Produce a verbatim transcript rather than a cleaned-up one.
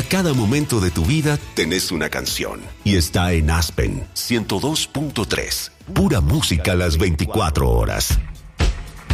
cada momento de tu vida tenés una canción. Y está en Aspen ciento dos punto tres. Pura música las veinticuatro horas.